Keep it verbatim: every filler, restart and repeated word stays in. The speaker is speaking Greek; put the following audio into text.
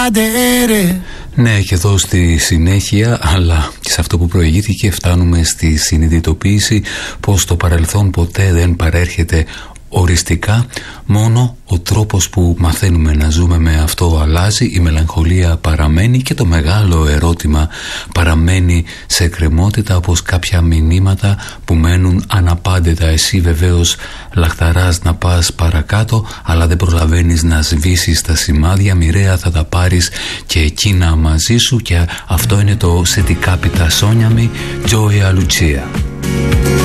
cadere. Ναι, και εδώ στη συνέχεια, αλλά και σε αυτό που προηγήθηκε, φτάνουμε στη συνειδητοποίηση πως το παρελθόν ποτέ δεν παρέρχεται οριστικά, μόνο ο τρόπος που μαθαίνουμε να ζούμε με αυτό αλλάζει, η μελαγχολία παραμένει και το μεγάλο ερώτημα παραμένει σε εκκρεμότητα, όπως κάποια μηνύματα που μένουν αναπάντητα. Εσύ βεβαίως λαχταράς να πας παρακάτω, αλλά δεν προλαβαίνεις να σβήσεις τα σημάδια, μοιραία θα τα πάρεις και εκείνα μαζί σου, και αυτό είναι το «Se ti capita sognami», Gioia Lucia.